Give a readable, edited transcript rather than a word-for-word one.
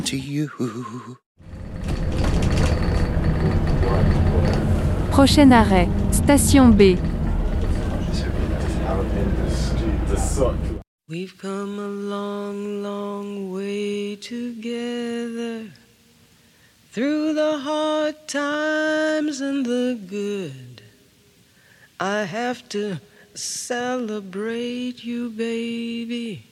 to you. Prochain arrêt, station B. We've come a long, long way together, through the hard times and the good. I have to celebrate you, baby,